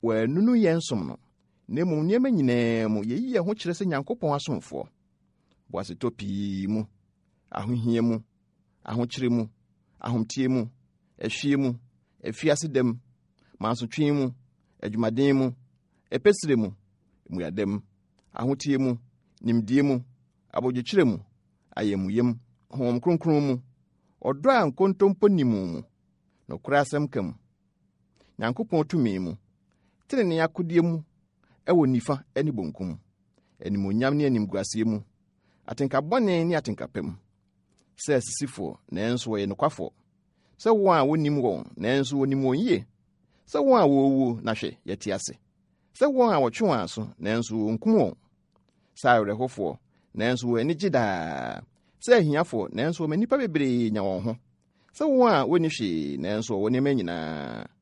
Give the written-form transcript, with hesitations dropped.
wa nunu yensom no nemu niema nyinaa mu yeyi ye ho kyerɛ sɛ Nyankopɔn asomfo boasetɔ pii mu ahohia mu ahokyere mu ahomtie mu ehwie mu efiase dem mansotwe mu adwumaden mu epesire mu muyadem ahotie mu nimdie mu abodwokyere mu ayemuyem hom kronkron mu ɔdɔ a nkontompo nimu mu no kura asɛm kam Nyankopɔn tumi mu tenene akodie mu ɛwɔ nifa ani bonkum animonyam ne animguasie mu atenka bɔne ne atenka pem sɛ sisifo nanso wɔyɛ nokwafo sɛ wɔn a wonim wɔn nanso wonim wɔn yie sɛ wɔn a wɔwu na hwɛ yɛte ase sɛ wɔn a wɔtwe wɔn aso nanso nkum wɔn sɛ awerɛhofo nanso wɔn ani gye daa sɛ ahiafo nanso wɔn nipa bebree nya wɔn ho sɛ wɔn a wɔni hwee nanso wɔn nneɛma nyinaa